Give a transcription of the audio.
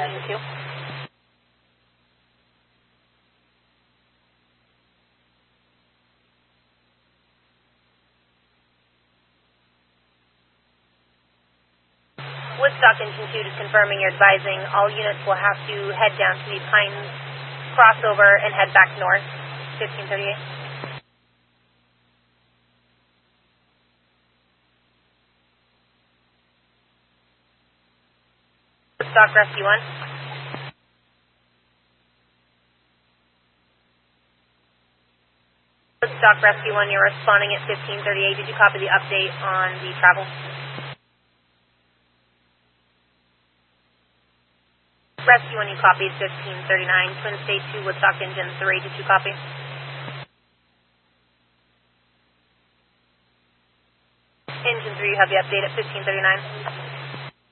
Engine 2. Woodstock Engine 2, just confirming you're advising all units will have to head down to the Pines crossover and head back north, 1538. Woodstock Rescue 1. Woodstock Rescue 1, you're responding at 1538. Did you copy the update on the travel? Rescue 1, you copied 1539. Twin State 2, Woodstock Engine 3, did you copy? Engine 3, you have the update at 1539.